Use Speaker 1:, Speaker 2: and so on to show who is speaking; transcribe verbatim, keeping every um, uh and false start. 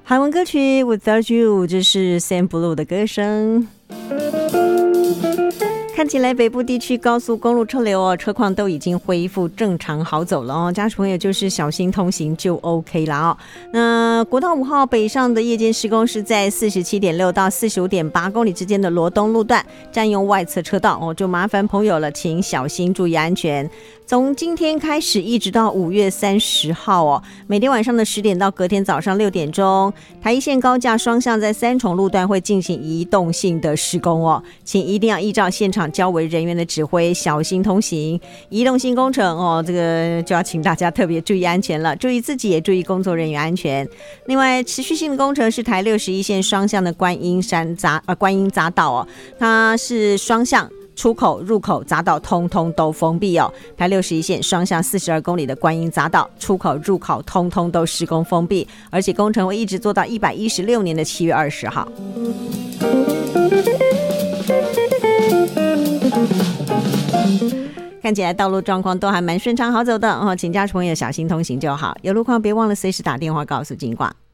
Speaker 1: 韩文歌曲 Without You， 这是 Sam Blue 的歌声。看起来北部地区高速公路车流哦，车况都已经恢复正常好走了哦，家属朋友就是小心通行就 OK 了哦。那国道五号北上的夜间施工是在 四十七点六 到 四十五点八 公里之间的罗东路段，占用外侧车道哦，就麻烦朋友了，请小心注意安全。从今天开始一直到五月三十号哦，每天晚上的十点到隔天早上六点钟，台一线高架双向在三重路段会进行移动性的施工哦，请一定要依照现场交维人员的指挥小心通行。移动性工程哦，这个就要请大家特别注意安全了，注意自己也注意工作人员安全。另外，持续性的工程是台六十一线双向的观音山匝呃观音匝道哦，它是双向。出口、入口、匝道通通都封闭哦。台六十一线双向四十二公里的观音匝道出口、入口通通都施工封闭，而且工程会一直做到一百一十六年的七月二十号。看起来道路状况都还蛮顺畅好走的哦，请家属朋友小心通行就好。有路况别忘了随时打电话告诉警广。